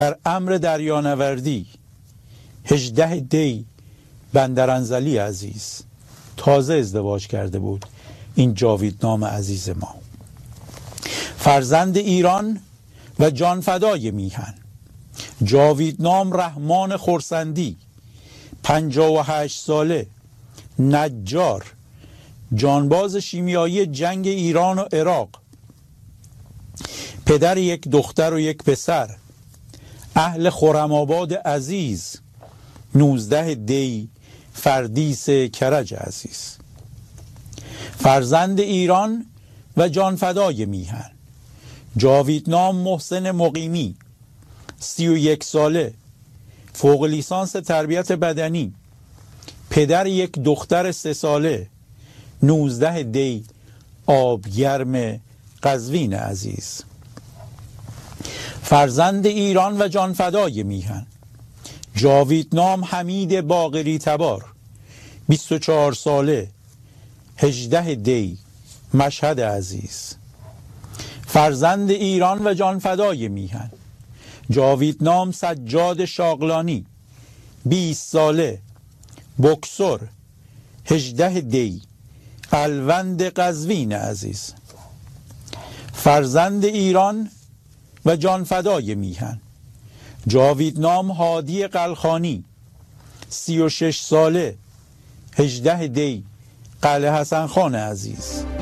در امر دریانوردی 18 دی بندرانزلی عزیز تازه ازدواج کرده بود. این جاویدنام عزیز ما، فرزند ایران و جانفدای میهن، جاویدنام رحمان خرسندی، 58 ساله، نجار، جانباز شیمیایی جنگ ایران و عراق، پدر یک دختر و یک پسر، اهل خرم‌آباد عزیز، 19 دی فردیس کرج عزیز، فرزند ایران و جانفدای میهن، جاویدنام محسن مقیمی، 31 ساله، فوق لیسانس تربیت بدنی، پدر یک دختر 3 ساله، 19 دی آبگرم قزوین عزیز، فرزند ایران و جانفدای میهن، جاویدنام حمید باقری تبار، 24 ساله، 18 دی مشهد عزیز، فرزند ایران و جانفدای میهن، جاویدنام سجاد شاغلانی، 20 ساله، بوکسور، 18 دی الوند قزوین عزیز، فرزند ایران و جانفدای میهن، جاویدنام هادی قلخانی، 36 ساله، 18 دی قلعه حسن خان عزیز.